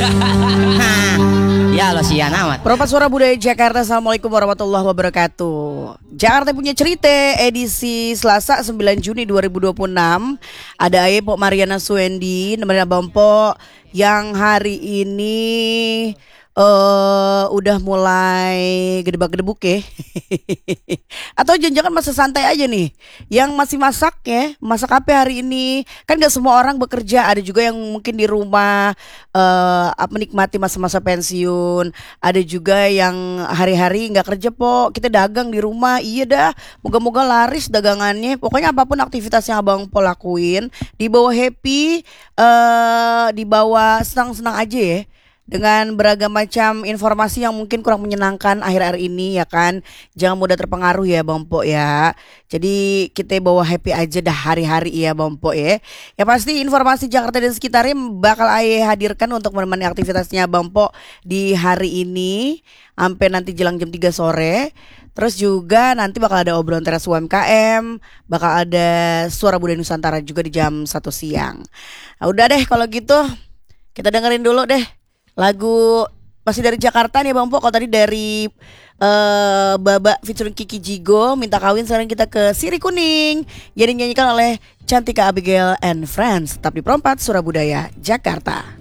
Ya lo sian amat. Perempat Suara Budaya Jakarta, assalamualaikum warahmatullahi wabarakatuh. Jakarta punya cerita edisi Selasa 9 Juni 2026. Ada Aye Pok Mariana Suendi nemenin Abang Pok yang hari ini udah mulai gedebak-gedebuk ya. Atau jangan-jangan masa santai aja nih. Yang masih masak ya, masak apa hari ini? Kan gak semua orang bekerja, ada juga yang mungkin di rumah menikmati masa-masa pensiun. Ada juga yang hari-hari gak kerja Pok, kita dagang di rumah. Iya dah, moga-moga laris dagangannya. Pokoknya apapun aktivitas yang Abang Pok lakuin, dibawa happy, dibawa senang-senang aja ya, dengan beragam macam informasi yang mungkin kurang menyenangkan akhir-akhir ini ya kan. Jangan mudah terpengaruh ya Bang Pok ya. Jadi kita bawa happy aja dah hari-hari ya Bang Pok ya. Ya pasti informasi Jakarta dan sekitarnya bakal Aye hadirkan untuk menemani aktivitasnya Bang Pok di hari ini sampai nanti jelang jam 3 sore. Terus juga nanti bakal ada obrolan teras UMKM, bakal ada Suara Budaya Nusantara juga di jam 1 siang. Nah, udah deh kalau gitu kita dengerin dulu deh lagu masih dari Jakarta nih Bang Pok. Kalau tadi dari Baba featuring Kiki Jigo, Minta Kawin. Sekarang kita ke Sirih Kuning yang dinyanyikan oleh Cantika Abigail and Friends. Tetap di Perempat Suara Budaya Jakarta.